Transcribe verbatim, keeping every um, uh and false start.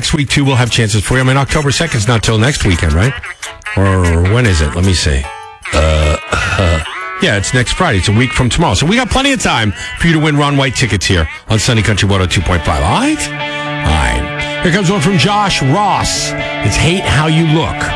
next week, too, we'll have chances for you. I mean, October second is not till next weekend, right? Or when is it? Let me see. Uh, uh, yeah, it's next Friday. It's a week from tomorrow. So we got plenty of time for you to win Ron White tickets here on Sunny Country one oh two point five. All right? All right. Here comes one from Josh Ross. It's Hate How You Look.